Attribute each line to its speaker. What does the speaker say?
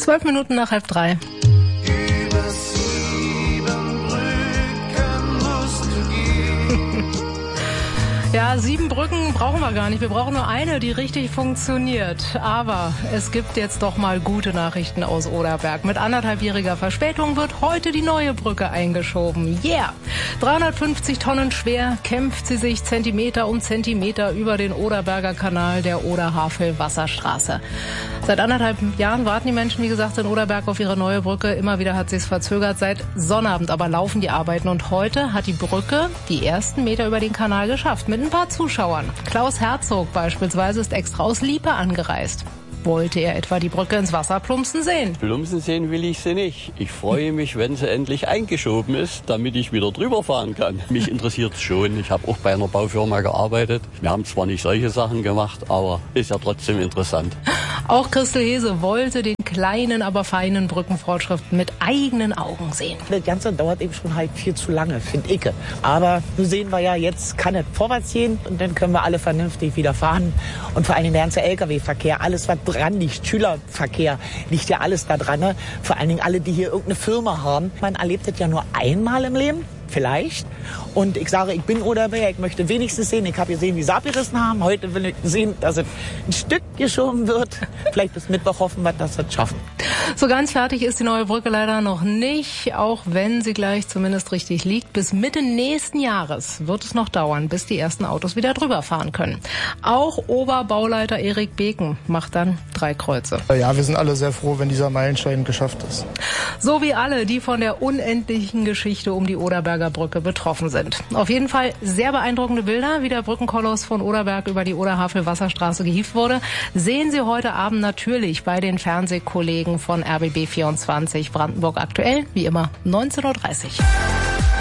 Speaker 1: 12 Minuten nach 2:30.
Speaker 2: Über 7 Brücken musst du gehen.
Speaker 1: Ja, 7 Brücken brauchen wir gar nicht. Wir brauchen nur eine, die richtig funktioniert. Aber es gibt jetzt doch mal gute Nachrichten aus Oderberg. Mit 1,5-jähriger Verspätung wird heute die neue Brücke eingeschoben. Yeah! 350 Tonnen schwer kämpft sie sich Zentimeter um Zentimeter über den Oderberger Kanal der Oder-Havel-Wasserstraße. Seit 1,5 Jahren warten die Menschen, wie gesagt, in Oderberg auf ihre neue Brücke. Immer wieder hat sie es verzögert. Seit Sonnabend aber laufen die Arbeiten. Und heute hat die Brücke die ersten Meter über den Kanal geschafft. Mit ein paar Zuschauern. Klaus Herzog beispielsweise ist extra aus Liepe angereist. Wollte er etwa die Brücke ins Wasser plumpsen sehen?
Speaker 3: Plumpsen sehen will ich sie nicht. Ich freue mich, wenn sie endlich eingeschoben ist, damit ich wieder drüber fahren kann. Mich interessiert es schon. Ich habe auch bei einer Baufirma gearbeitet. Wir haben zwar nicht solche Sachen gemacht, aber ist ja trotzdem interessant.
Speaker 1: Auch Christel Hese wollte den kleinen, aber feinen Brückenfortschritt mit eigenen Augen sehen.
Speaker 4: Das Ganze dauert eben schon halt viel zu lange, finde ich. Aber nun sehen wir ja, jetzt kann es vorwärts gehen und dann können wir alle vernünftig wieder fahren. Und vor allem der ganze Lkw-Verkehr, alles was dran liegt, Schülerverkehr, liegt ja alles da dran. Ne? Vor allen Dingen alle, die hier irgendeine Firma haben. Man erlebt das ja nur einmal im Leben. Vielleicht. Und ich sage, ich bin Oderberger, ich möchte wenigstens sehen. Ich habe gesehen, wie sie abgerissen haben. Heute will ich sehen, dass es ein Stück geschoben wird. Vielleicht bis Mittwoch hoffen wir, dass wir es schaffen.
Speaker 1: So ganz fertig ist die neue Brücke leider noch nicht, auch wenn sie gleich zumindest richtig liegt. Bis Mitte nächsten Jahres wird es noch dauern, bis die ersten Autos wieder drüber fahren können. Auch Oberbauleiter Erik Beken macht dann 3 Kreuze.
Speaker 5: Ja, wir sind alle sehr froh, wenn dieser Meilenstein geschafft ist.
Speaker 1: So wie alle, die von der unendlichen Geschichte um die Oderberger Brücke betroffen sind. Auf jeden Fall sehr beeindruckende Bilder, wie der Brückenkoloss von Oderberg über die Oder-Havel-Wasserstraße gehievt wurde, sehen Sie heute Abend natürlich bei den Fernsehkollegen von RBB 24 Brandenburg aktuell, wie immer 19:30 Uhr.